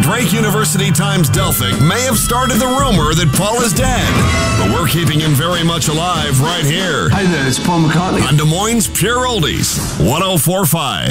Drake University Times Delphic may have started the rumor that Paul is dead, but we're keeping him very much alive right here Hey there, it's Paul McCartney. on Des Moines Pure Oldies 104.5.